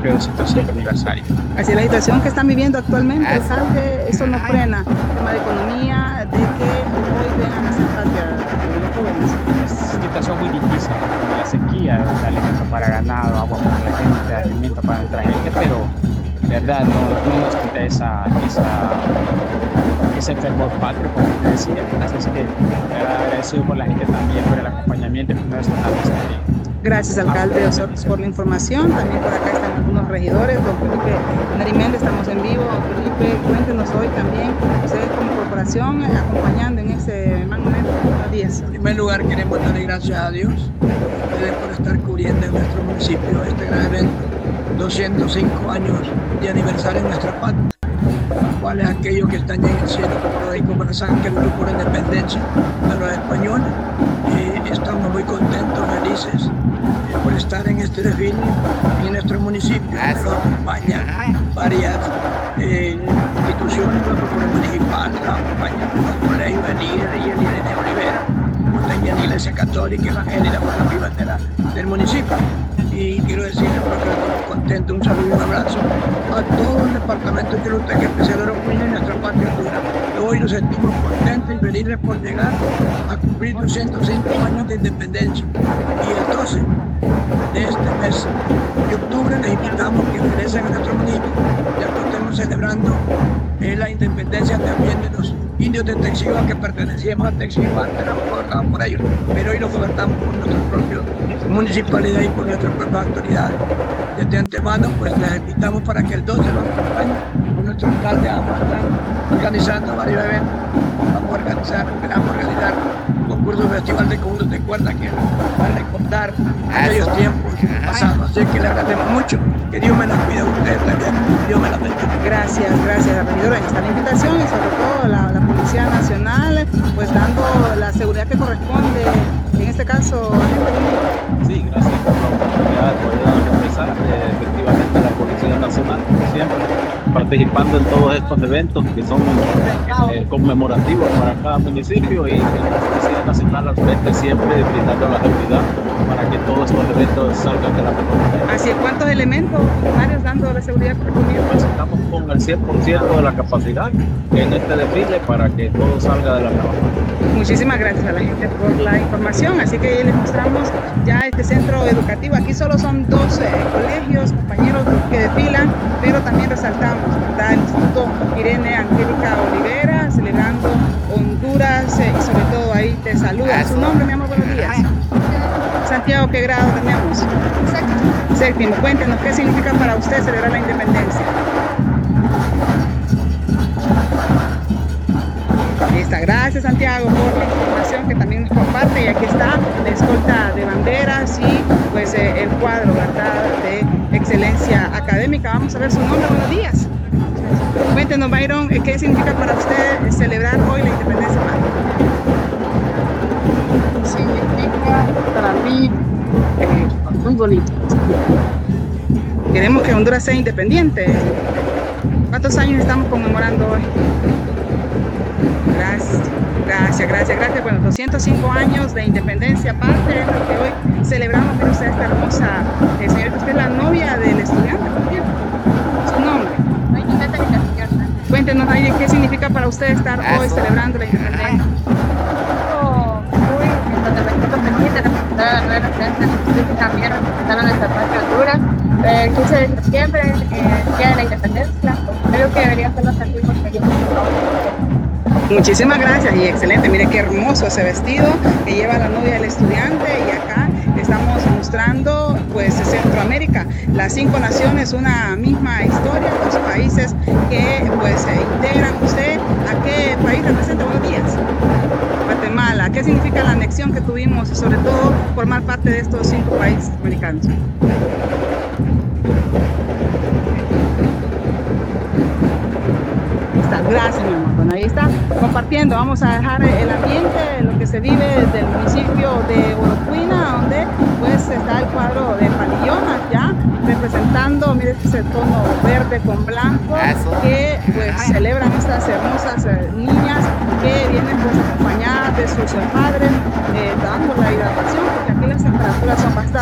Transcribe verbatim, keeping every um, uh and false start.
propio doscientos cinco aniversario. Así es la situación que están viviendo actualmente, alcalde, eso no frena el tema de economía, de que hoy vengan a hacer patria los jóvenes. Es una situación muy difícil, como la sequía, ¿verdad? Alimento para ganado, agua para la gente, alimento para nuestra gente, pero de verdad no, no nos quita esa, esa, ese fervor patrio, como te decía. Así que agradecido por la gente también, por el acompañamiento y por nuestra también. Gracias, alcalde Osorio, por la información. También por acá están algunos regidores. Don Felipe Narimendi, estamos en vivo. Don Felipe, cuéntenos hoy también, ustedes como corporación, eh, acompañando en este magno evento. Buenos días. En primer lugar, queremos darle gracias a Dios a ustedes por estar cubriendo en nuestro municipio este gran evento. doscientos cinco años de aniversario de nuestra patria, los cuales aquellos que están ya en el cielo, como rey, como saben que luchó por la independencia de los españoles. Eh, estamos muy contentos, felices eh, por estar en este desfile en nuestro municipio. Nos acompañan varias eh, instituciones, la Procuraduría Municipal, nos acompañan el Colegio de Líderes y el líder de Olivera, también la Iglesia Católica Evangélica por la privadera del municipio. Y quiero decirles porque estamos contentos, un saludo y un abrazo a todo el departamento de Luta, que especial Orocuina y nuestra patria Honduras. Hoy nos sentimos contentos y felices por llegar a cumplir doscientos cinco años de independencia. Y el doce de este mes de octubre les invitamos que regresen a nuestro municipio, ya que estamos celebrando eh, la independencia también de los indios de Texiva, que pertenecíamos a Texiva, éramos gobernados por ellos, pero hoy los gobernamos por nuestra propia municipalidad y por nuestras propias autoridades. Desde antemano, pues les invitamos para que el doce nos acompañen con nuestro alcalde. Vamos a estar organizando varios eventos, vamos a organizar, esperamos organizar un concurso festival de conjuntos de cuerda que va a recordar aquellos tiempos pasados. Así que le agradecemos mucho, que Dios me la cuide a ustedes también, Dios me la bendiga. Gracias, gracias, regidor. Ahí está la invitación y sobre todo la, la Policía Nacional, pues dando la seguridad que corresponde, en este caso, sí, gracias por la oportunidad de poder expresar eh, efectivamente la Policía Nacional, como siempre, participando en todos estos eventos que son eh, conmemorativos para cada municipio, y la Policía Nacional al frente siempre brindando la seguridad para que todos estos eventos salgan de la mejor manera. Así es, ¿cuántos elementos funcionarios dando la seguridad correspondiente? Pues estamos con el cien por ciento de la capacidad en este desfile para que todo salga de la mejor manera. Muchísimas gracias a la gente por la información. Así que les mostramos ya este centro educativo. Aquí solo son dos eh, colegios, compañeros que desfilan, pero también resaltamos, ¿verdad? El Instituto Irene Angélica Olivera, celebrando Honduras eh, y sobre todo ahí te saluda. Su nombre, mi amor, buenos días. Santiago, ¿qué grado tenemos? Séptimo. Séptimo. Cuéntenos, ¿qué significa para usted celebrar la independencia? Listo, gracias Santiago por la información que también nos comparte. Y aquí está la escolta de banderas y pues eh, el cuadro, ¿verdad?, de excelencia académica. Vamos a ver su nombre. Buenos días. Cuéntenos, Byron, ¿qué significa para usted celebrar hoy la independencia? Significa para mí eh, muy bonito. Queremos que Honduras sea independiente. ¿Cuántos años estamos conmemorando hoy? Gracias, gracias, gracias, gracias. Bueno, doscientos cinco años de independencia, aparte de lo que hoy celebramos. Pero usted, esta hermosa eh, señorita, usted es la novia del estudiante, ¿por qué? Su nombre. Cuéntenos, Aide, ¿qué significa para usted estar hoy celebrando la independencia? También representando nuestra patria Honduras. El quince de septiembre, eh, Día de la Independencia, creo que debería ser los antiguos periodos. Muchísimas gracias y excelente. Mire qué hermoso ese vestido que lleva la novia del estudiante, y acá estamos mostrando pues Centroamérica, las cinco naciones, una misma historia, los países que pues se integran. ¿Usted a qué país representa? Buenos días. Guatemala. ¿Qué significa la anexión que tuvimos y sobre todo formar parte de estos cinco países americanos? Gracias, mi amor. Bueno, ahí está compartiendo. Vamos a dejar el ambiente, lo que se vive desde el municipio de Orocuina, donde pues está el cuadro de Palillonas ya representando, mire ese tono verde con blanco, que pues celebran estas hermosas eh, niñas que vienen pues acompañadas de sus padres